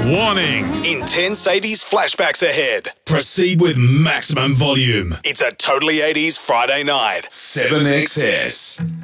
Warning! Intense 80s flashbacks ahead. Proceed with maximum volume. It's a totally 80s Friday night. 7XS.